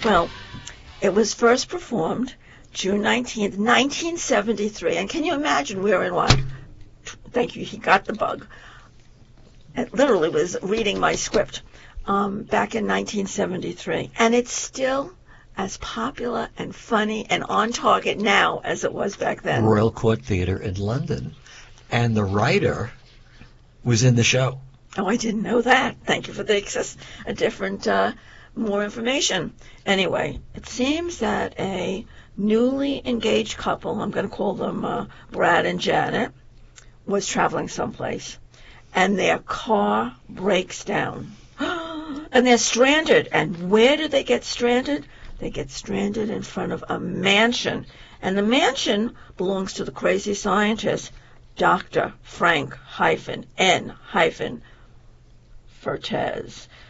Well, it was first performed June 19th, 1973. And can you imagine we're in what? Thank you, he got the bug. It literally was reading my script back in 1973. And it's still as popular and funny and on target now as it was back then. Royal Court Theatre in London. And the writer was in the show. Oh, I didn't know that. Thank you for the more information. Anyway, it seems that a newly engaged couple, I'm going to call them Brad and Janet, was traveling someplace, and their car breaks down. And they're stranded. And where do they get stranded? They get stranded in front of a mansion. And the mansion belongs to the crazy scientist, Dr. Frank-N. Fertez.